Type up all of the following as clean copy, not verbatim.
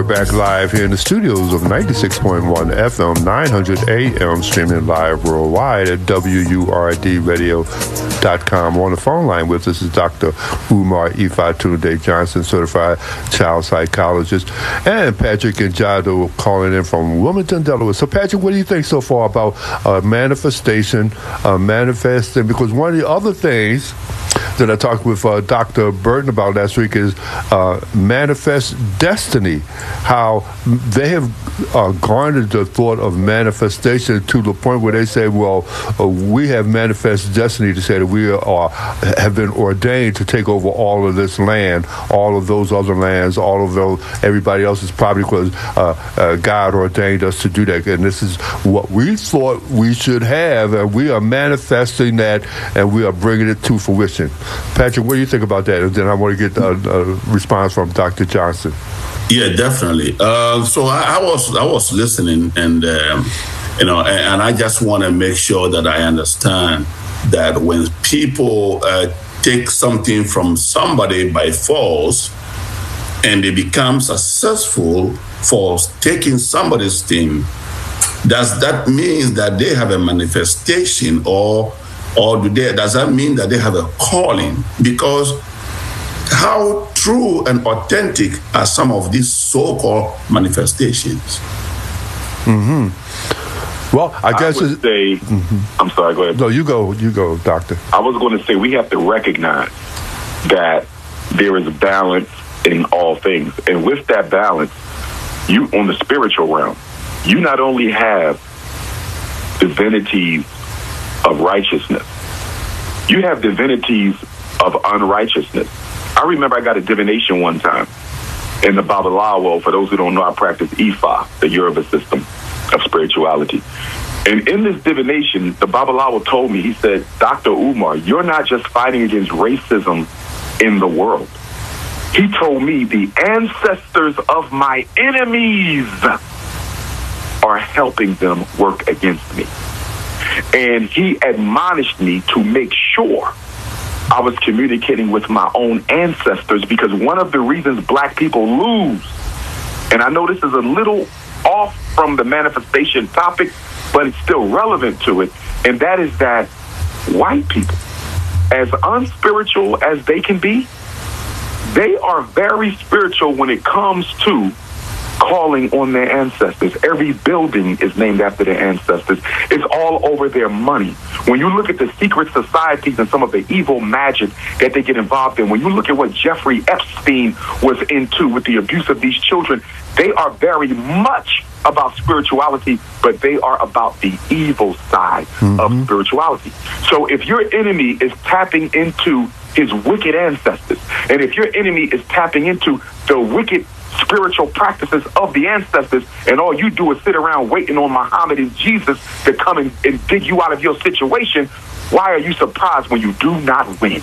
we're back live here in the studios of 96.1 FM, 900 AM, streaming live worldwide at WURDradio.com. On the phone line with us is Dr. Umar Tunde Johnson, certified child psychologist, and Patrick Njado calling in from Wilmington, Delaware. So, Patrick, what do you think so far about manifestation, manifesting? Because one of the other things that I talked with Dr. Burton about last week is manifest destiny, how they have garnered the thought of manifestation to the point where they say, well, we have manifest destiny to say that we have been ordained to take over all of this land, all of those other lands, all of those, everybody else's property, because God ordained us to do that. And this is what we thought we should have, and we are manifesting that, and we are bringing it to fruition. Patrick, what do you think about that? And then I want to get a response from Dr. Johnson. Yeah, definitely. So I was listening, and and I just want to make sure that I understand that when people take something from somebody by force, and they become successful for taking somebody's thing, does that mean that they have a manifestation, or does that mean that they have a calling? Because how true and authentic are some of these so-called manifestations? Mm-hmm. Well, I guess would say, I'm sorry, go ahead. No, you go, doctor. I was going to say we have to recognize that there is a balance in all things. And with that balance, you, on the spiritual realm, you not only have divinities of righteousness, you have divinities of unrighteousness. I remember I got a divination one time in the Babalawo. For those who don't know, I practice Ifa, the Yoruba system of spirituality. And in this divination, the Babalawo told me, he said, Dr. Umar, you're not just fighting against racism in the world. He told me the ancestors of my enemies are helping them work against me. And he admonished me to make sure I was communicating with my own ancestors, because one of the reasons black people lose, and I know this is a little off from the manifestation topic, but it's still relevant to it, and that is that white people, as unspiritual as they can be, they are very spiritual when it comes to calling on their ancestors. Every building is named after their ancestors. It's all over their money. When you look at the secret societies and some of the evil magic that they get involved in, when you look at what Jeffrey Epstein was into with the abuse of these children, they are very much about spirituality, but they are about the evil side of spirituality. So if your enemy is tapping into his wicked ancestors, and if your enemy is tapping into the wicked spiritual practices of the ancestors, and all you do is sit around waiting on Muhammad and Jesus to come and dig you out of your situation, why are you surprised when you do not win?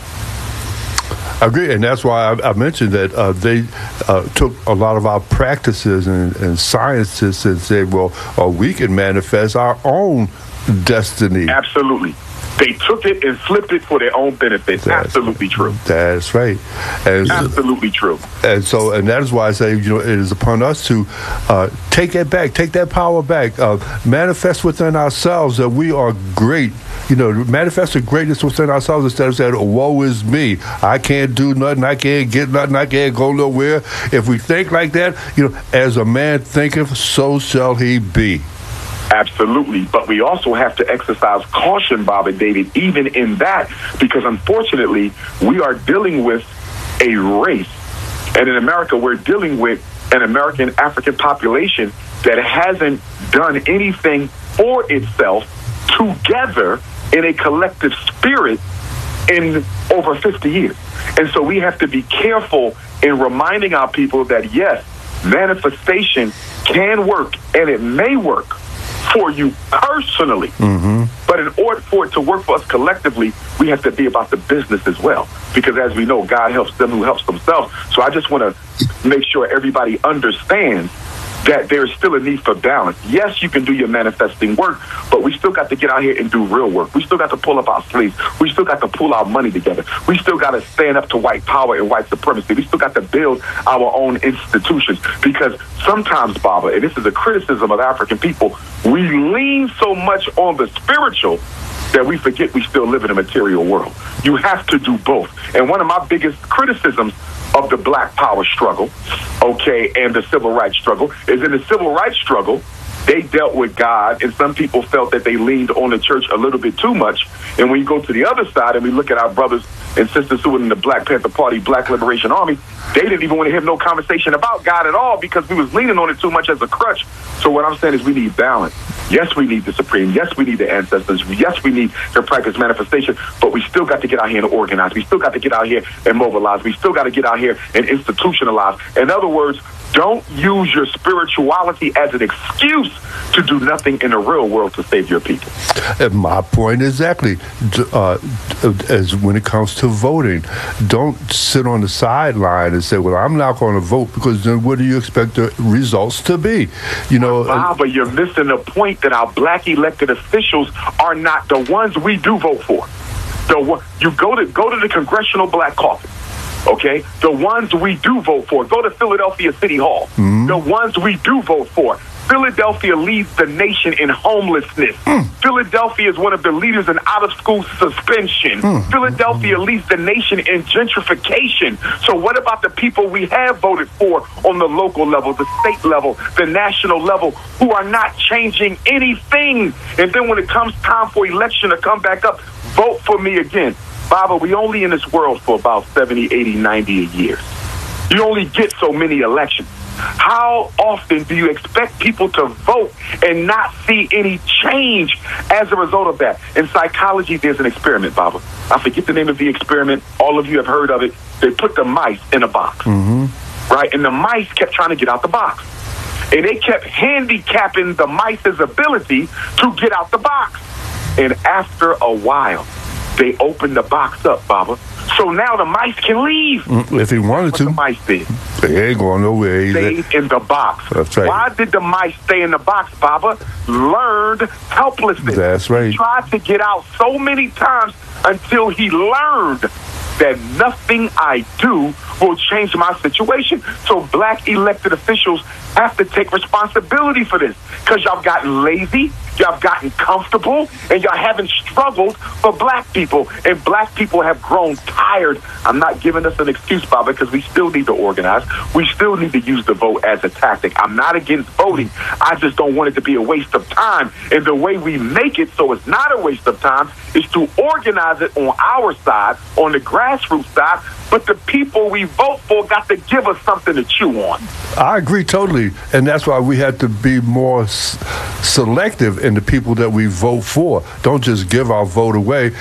I agree, and that's why I mentioned that they took a lot of our practices and sciences and said, well, we can manifest our own destiny. Absolutely. They took it and flipped it for their own benefit. Absolutely true. That's right. And absolutely true. And that is why I say, it is upon us to take it back, take that power back, manifest within ourselves that we are great. Manifest the greatness within ourselves instead of saying, woe is me. I can't do nothing. I can't get nothing. I can't go nowhere. If we think like that, as a man thinketh, so shall he be. Absolutely. But we also have to exercise caution, Bob and David, even in that, because unfortunately, we are dealing with a race. And in America, we're dealing with an American African population that hasn't done anything for itself together in a collective spirit in over 50 years. And so we have to be careful in reminding our people that, yes, manifestation can work, and it may work for you personally. But in order for it to work for us collectively, we have to be about the business as well. Because as we know, God helps them who helps themselves. So I just want to make sure everybody understands that there is still a need for balance. Yes, you can do your manifesting work, but But we still got to get out here and do real work. We still got to pull up our sleeves. We still got to pull our money together. We still got to stand up to white power and white supremacy. We still got to build our own institutions, because sometimes, Baba, and this is a criticism of African people, we lean so much on the spiritual that we forget we still live in a material world. You have to do both. And one of my biggest criticisms of the Black Power struggle, okay, and the civil rights struggle is in the civil rights struggle, they dealt with God, and some people felt that they leaned on the church a little bit too much. And when you go to the other side and we look at our brothers and sisters who were in the Black Panther Party, Black Liberation Army, they didn't even want to have no conversation about God at all because we was leaning on it too much as a crutch. So what I'm saying is we need balance. Yes, we need the Supreme. Yes, we need the ancestors. Yes, we need the practice manifestation. But we still got to get out here and organize. We still got to get out here and mobilize. We still got to get out here and institutionalize. In other words, don't use your spirituality as an excuse to do nothing in the real world to save your people. And my point exactly, as when it comes to voting, don't sit on the sideline and say, well, I'm not going to vote, because then what do you expect the results to be? You know, but you're missing the point that our Black elected officials are not the ones we do vote for. You go to the Congressional Black Caucus. Okay, the ones we do vote for. Go to Philadelphia City Hall. Mm-hmm. The ones we do vote for. Philadelphia leads the nation in homelessness. Philadelphia is one of the leaders in out-of-school suspension. Philadelphia leads the nation in gentrification. So what about the people we have voted for on the local level, the state level, the national level, who are not changing anything? And then when it comes time for election to come back up, vote for me again. Baba, we only in this world for about 70, 80, 90 a year. You only get so many elections. How often do you expect people to vote and not see any change as a result of that? In psychology, there's an experiment, Baba. I forget the name of the experiment. All of you have heard of it. They put the mice in a box, right? And the mice kept trying to get out the box. And they kept handicapping the mice's ability to get out the box. And after a while, they opened the box up, Baba. So now the mice can leave. If he wanted to. The mice did. They ain't going nowhere either. Stayed in the box. That's right. Why did the mice stay in the box, Baba? Learned helplessness. That's right. He tried to get out so many times until he learned that nothing I do will change my situation. So Black elected officials have to take responsibility for this, because y'all gotten lazy, y'all gotten comfortable, and y'all haven't struggled for Black people. And Black people have grown tired. I'm not giving us an excuse, Baba, because we still need to organize. We still need to use the vote as a tactic. I'm not against voting. I just don't want it to be a waste of time. And the way we make it so it's not a waste of time is to organize it on our side, on the grassroots side. But the people we vote for got to give us something to chew on. I agree totally. And that's why we have to be more selective in the people that we vote for. Don't just give our vote away.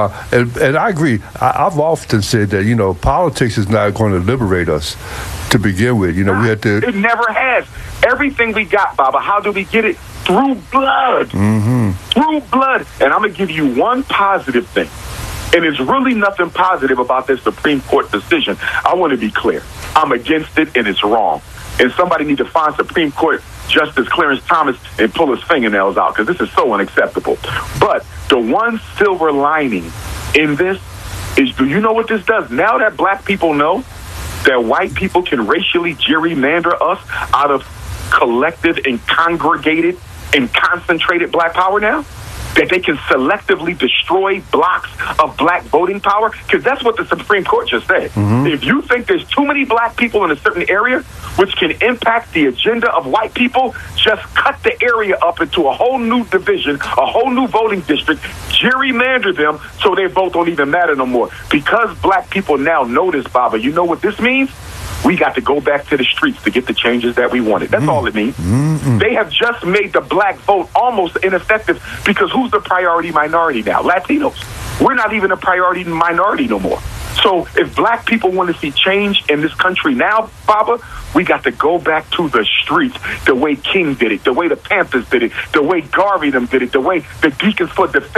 And I agree. I've often said that, you know, politics is not going to liberate us to begin with. You know, we had to. It never has. Everything we got, Baba, how do we get it? Through blood. Through blood. And I'm going to give you one positive thing. And there's really nothing positive about this Supreme Court decision. I want to be clear. I'm against it, and it's wrong. And somebody need to find Supreme Court Justice Clarence Thomas and pull his fingernails out, because this is so unacceptable. But the one silver lining in this is, do you know what this does? Now that Black people know that white people can racially gerrymander us out of collective and congregated and concentrated Black power now, that they can selectively destroy blocks of Black voting power, because that's what the Supreme Court just said. If you think there's too many Black people in a certain area, which can impact the agenda of white people, just cut the area up into a whole new division, a whole new voting district, gerrymander them so their vote don't even matter no more. Because Black people now know this, Baba, you know what this means? We got to go back to the streets to get the changes that we wanted. That's all it means. They have just made the Black vote almost ineffective, because who's the priority minority now? Latinos. We're not even a priority minority no more. So if Black people want to see change in this country now, Baba, we got to go back to the streets the way King did it, the way the Panthers did it, the way Garvey them did it, the way the Deacons for Defense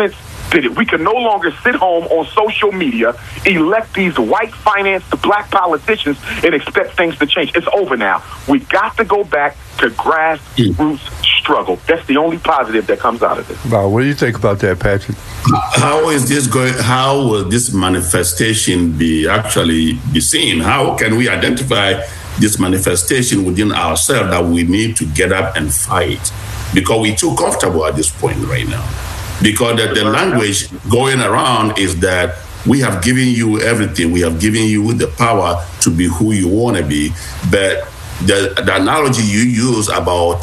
did it. We can no longer sit home on social media, elect these white financed black politicians, and expect things to change. It's over now. We got to go back to grassroots struggle. That's the only positive that comes out of this. Wow, what do you think about that, Patrick? How is this going? How will this manifestation be seen? How can we identify this manifestation within ourselves that we need to get up and fight? Because we're too comfortable at this point right now. Because the language going around is that we have given you everything. We have given you the power to be who you want to be. But the analogy you use about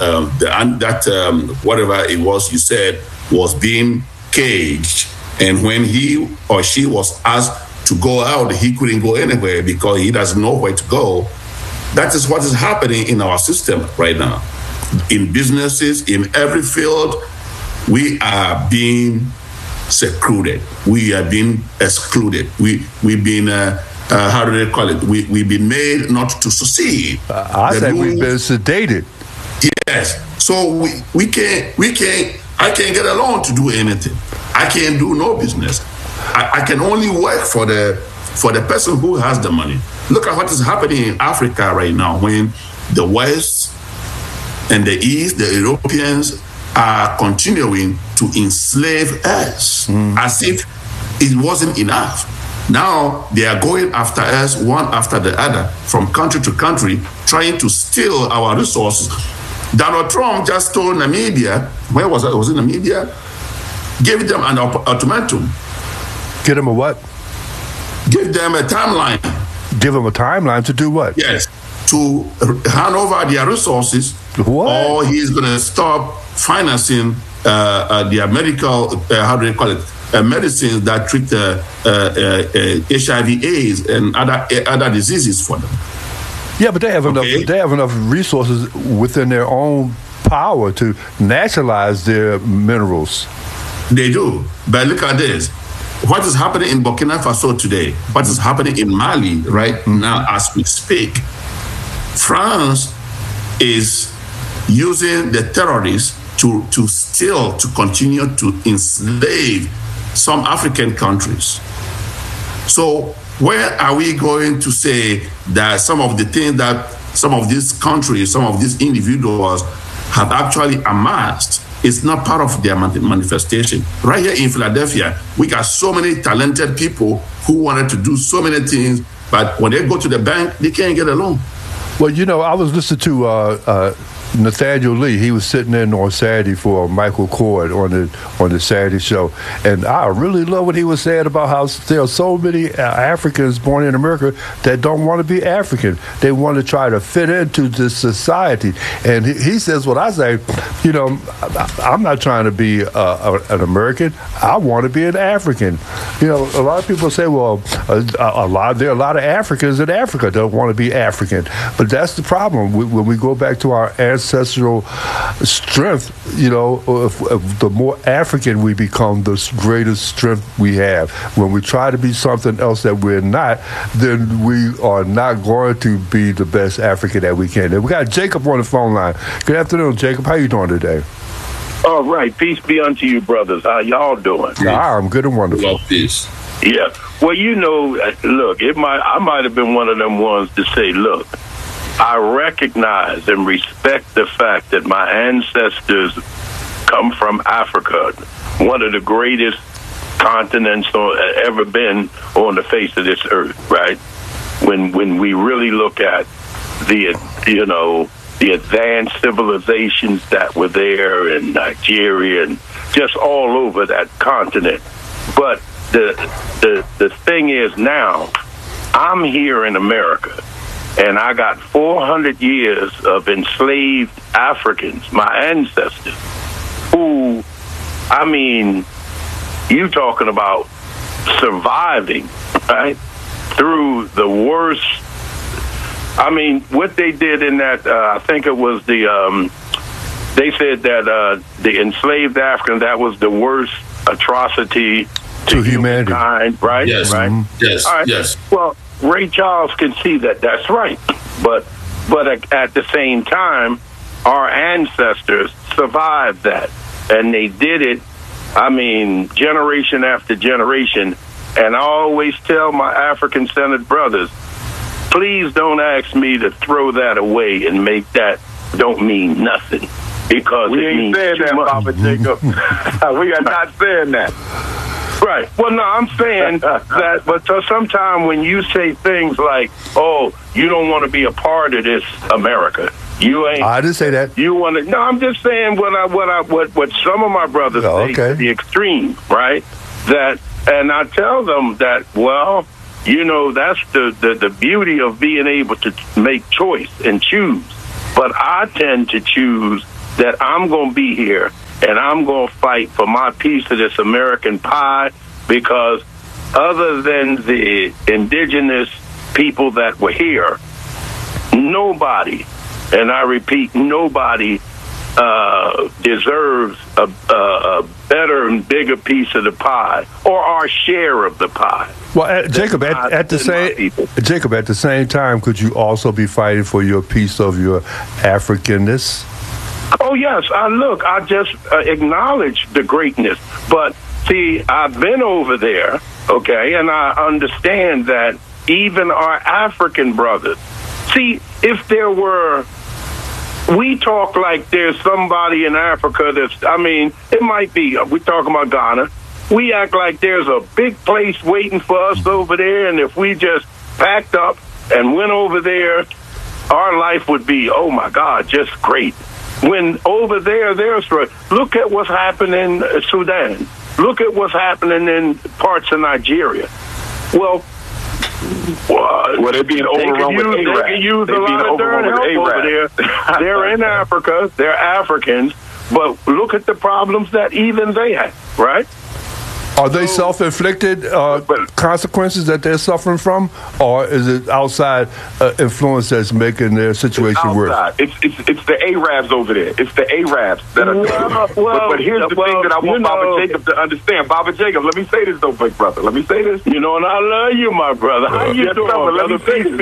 whatever it was you said was being caged. And when he or she was asked to go out, he couldn't go anywhere because he doesn't know where to go. That is what is happening in our system right now. In businesses, in every field, we are being secluded. We are being excluded. We've been, how do they call it? We've been made not to succeed. I think we've been sedated. Yes. So we can't, I can't get along to do anything. I can't do no business. I can only work for the person who has the money. Look at what is happening in Africa right now when the West and the East, the Europeans, are continuing to enslave us as if it wasn't enough. Now they are going after us one after the other from country to country, trying to steal our resources. Donald Trump just told Namibia, where was it? Was it Namibia? Gave them an ultimatum. Give them a what? Give them a timeline. Give them a timeline to do what? Yes, to hand over their resources, or he's going to stop financing their medical, how do they call it, medicines that treat HIV/AIDS and other diseases for them. Yeah, but they have enough. They have enough resources within their own power to nationalize their minerals. They do, but look at this. What is happening in Burkina Faso today? What is happening in Mali right now as we speak? France is using the terrorists to continue to enslave some African countries. So where are we going to say that some of the things that some of these countries, some of these individuals have actually amassed is not part of their manifestation? Right here in Philadelphia, we got so many talented people who wanted to do so many things, but when they go to the bank, they can't get a loan. Well, you know, I was listening to Nathaniel Lee. He was sitting in on Saturday for Michael Cord on the Saturday show, and I really love what he was saying about how there are so many Africans born in America that don't want to be African. They want to try to fit into this society, and he says what I say. You know, I'm not trying to be an American. I want to be an African. You know, a lot of people say, well, there are a lot of Africans in Africa don't want to be African, but that's the problem. When we go back to our ancestral strength, you know, the more African we become, the greater strength we have. When we try to be something else that we're not, then we are not going to be the best African that we can. And we got Jacob on the phone line. Good afternoon, Jacob. How you doing today? All right. Peace be unto you, brothers. How y'all doing? I'm good and wonderful. Well, peace. Yeah. Well, you know, look, I might have been one of them ones to say, look, I recognize and respect the fact that my ancestors come from Africa, one of the greatest continents ever been on the face of this earth, right? When we really look at the advanced civilizations that were there in Nigeria and just all over that continent. But the thing is now, I'm here in America, and I got 400 years of enslaved Africans, my ancestors, who, I mean, you talking about surviving, right, through the worst. I mean, what they did in that, I think it was they said that the enslaved Africans, that was the worst atrocity to humankind, right? Yes. Right? Mm-hmm. Yes. All right. Yes. Well, Ray Charles can see that that's right. But at the same time, our ancestors survived that. And they did it I mean, generation after generation. And I always tell my African-centered brothers, please don't ask me to throw that away and make that don't mean nothing. Because we ain't saying that, Papa Jacob. We are not saying that. Right. Well, no, I'm saying that, but sometimes when you say things like, oh, you don't want to be a part of this America, you ain't. I didn't say that. You want to? No, I'm just saying what some of my brothers say to the extreme, right? That, and I tell them that, well, you know, that's the beauty of being able to make choice and choose. But I tend to choose that I'm going to be here and I'm going to fight for my piece of this American pie, because other than the indigenous people that were here, nobody, and I repeat, nobody deserves a better and bigger piece of the pie, or our share of the pie. Well, Jacob, at the same time, could you also be fighting for your piece of your Africanness? Oh, yes. I just acknowledge the greatness. But, see, I've been over there, okay, and I understand that even our African brothers, see, if there were, we talk like there's somebody in Africa that's, I mean, it might be, we're talking about Ghana. We act like there's a big place waiting for us over there, and if we just packed up and went over there, our life would be, oh, my God, just great. When over there, look at what's happening in Sudan. Look at what's happening in parts of Nigeria. Well, they're being overrun with Arabs. They can use a lot of darn help over there. They're in Africa. They're Africans. But look at the problems that even they have, right? Are they self-inflicted consequences that they're suffering from, or is it outside influence that's making their situation worse? It's the Arabs over there. It's the Arabs that are doing it. But here's the thing that I want Baba Jacob to understand. Baba Jacob, let me say this though, big brother. Let me say this. You know, and I love you, my brother. How you doing? Let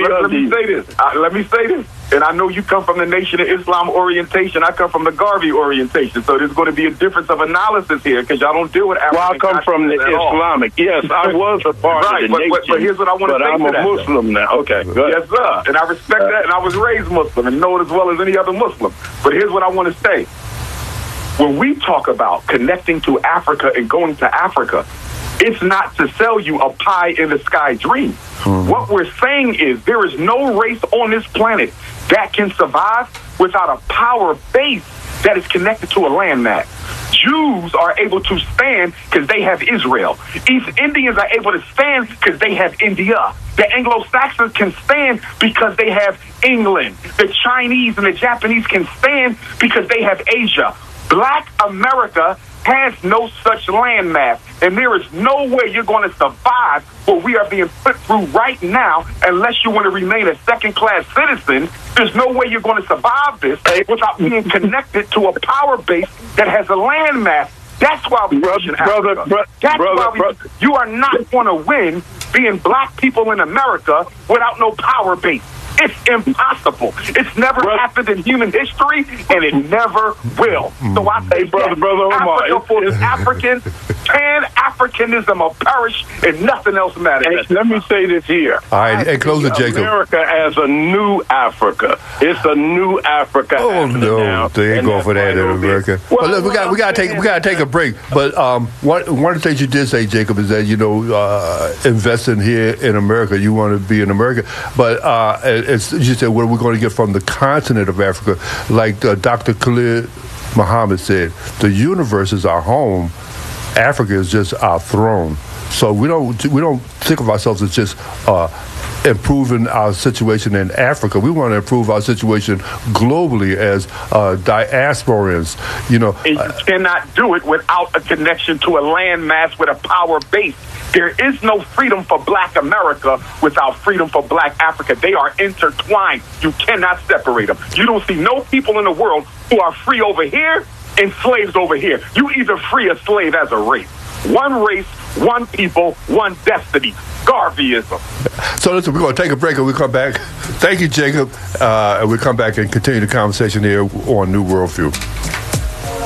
me say this. And I know you come from the Nation of Islam orientation. I come from the Garvey orientation. So there's going to be a difference of analysis here, because y'all don't deal with African. Well, I come from the Islamic. Yes, I was a part of the nation. But here's what I want to say I'm a Muslim now. Okay, good. Yes, sir. And I respect that, and I was raised Muslim and know it as well as any other Muslim. But here's what I want to say. When we talk about connecting to Africa and going to Africa, it's not to sell you a pie in the sky dream. What we're saying is there is no race on this planet that can survive without a power base that is connected to a landmass. Jews are able to stand because they have Israel. East Indians are able to stand because they have India. The Anglo-Saxons can stand because they have England. The Chinese and the Japanese can stand because they have Asia. Black America has no such landmass, and there is no way you're going to survive what we are being put through right now unless you want to remain a second-class citizen. There's no way you're going to survive this without being connected to a power base that has a landmass. That's why we push in Africa. You are not going to win being black people in America without no power base. It's impossible. It's never happened in human history, and it never will. So I say, brother Omar, for the Africans, Pan-Africanism will perish, and nothing else matters. Hey, let me say this here. All right, and close it, Jacob. America as a new Africa. It's a new Africa. Oh no, now, they ain't going for that in America. Well, look, we got to take a break. But one of the things you did say, Jacob, is that investing here in America, you want to be in America, but you said, what are we going to get from the continent of Africa? Like Dr. Khalid Muhammad said, the universe is our home. Africa is just our throne. So we don't think of ourselves as just improving our situation in Africa. We want to improve our situation globally as diasporans. And you cannot do it without a connection to a landmass with a power base. There is no freedom for black America without freedom for black Africa. They are intertwined. You cannot separate them. You don't see no people in the world who are free over here and slaves over here. You either free or slave as a race. One race, one people, one destiny. Garveyism. So listen, we're going to take a break and we'll come back. Thank you, Jacob. And we'll come back and continue the conversation here on New Worldview.